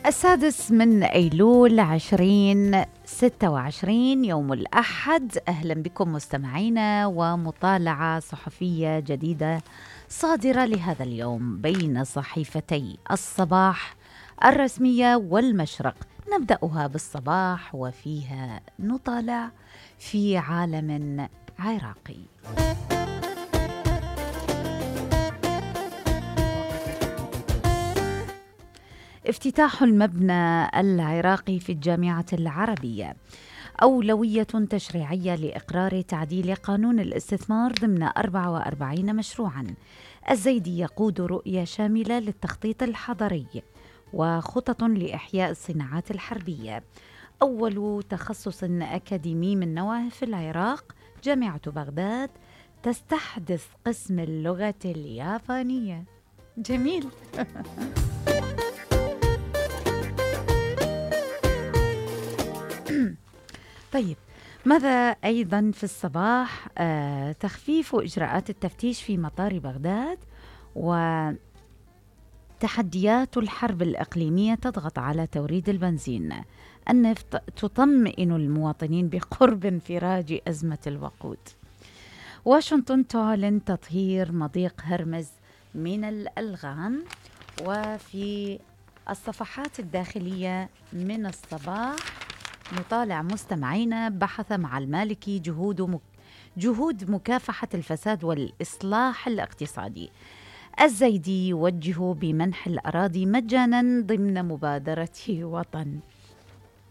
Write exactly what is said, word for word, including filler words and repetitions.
السادس من أيلول عشرين ستة وعشرين يوم الأحد. أهلا بكم مستمعينا ومطالعة صحفية جديدة صادرة لهذا اليوم بين صحيفتي الصباح الرسمية والمشرق. نبدأها بالصباح وفيها نطالع في عالم عراقي. افتتاح المبنى العراقي في الجامعة العربية، أولوية تشريعية لإقرار تعديل قانون الاستثمار ضمن أربعة وأربعين مشروعاً. الزيدي يقود رؤية شاملة للتخطيط الحضري وخطط لإحياء الصناعات الحربية. أول تخصص أكاديمي من نواه في العراق، جامعة بغداد تستحدث قسم اللغة اليابانية. جميل. طيب، ماذا أيضا في الصباح؟ آه، تخفيف إجراءات التفتيش في مطار بغداد، وتحديات الحرب الإقليمية تضغط على توريد البنزين. النفط تطمئن المواطنين بقرب انفراج أزمة الوقود. واشنطن تعلن تطهير مضيق هرمز من الألغام. وفي الصفحات الداخلية من الصباح نطالع مستمعينا: بحث مع المالكي جهود مك... جهود مكافحة الفساد والإصلاح الاقتصادي. الزيدي يوجه بمنح الأراضي مجانا ضمن مبادرة وطن.